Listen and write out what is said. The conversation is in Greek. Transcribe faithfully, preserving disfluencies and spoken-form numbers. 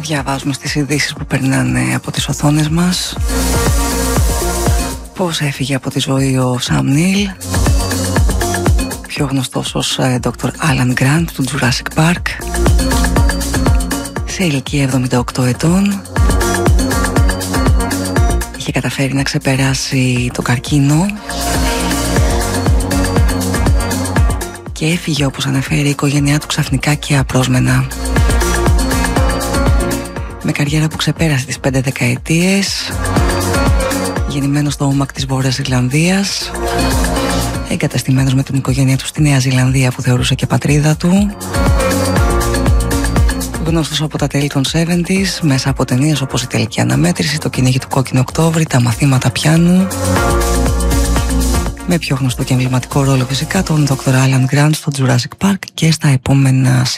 Διαβάζουμε στις ειδήσεις που περνάνε από τις οθόνες μας πώς έφυγε από τη ζωή ο Σαμ Νίλ, πιο γνωστός ως Δόκτωρ Άλαν Γκραντ του Jurassic Park, σε ηλικία εβδομήντα οκτώ ετών. Είχε καταφέρει να ξεπεράσει το καρκίνο και έφυγε, όπως αναφέρει η οικογένειά του, ξαφνικά και απρόσμενα. Με καριέρα που ξεπέρασε τις πέντε δεκαετίες, γεννημένος στο Όμακ της Βόρειας Ιρλανδίας, εγκαταστημένος με την οικογένειά του στη Νέα Ζηλανδία που θεωρούσε και πατρίδα του, γνωστός από τα τέλη των εβδομήντα μέσα από ταινίες όπως Η Τελική Αναμέτρηση, Το Κυνήγι του Κόκκινου Οκτώβρη, Τα Μαθήματα Πιάνου, με πιο γνωστό και εμβληματικό ρόλο φυσικά τον Δόκτωρ Άλαν Γκραντ στο Jurassic Park και στα επόμενα